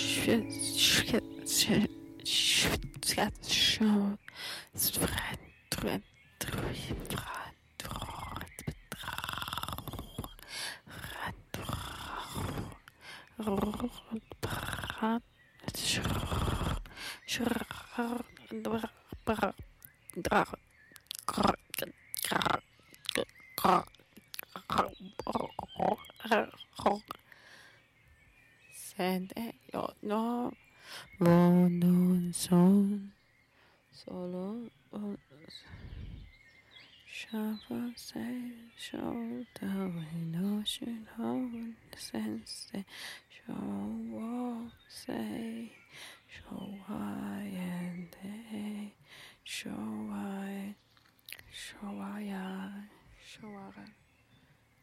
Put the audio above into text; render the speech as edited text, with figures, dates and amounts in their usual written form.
Send yo no non son solo Shabba say show the notion of sense show say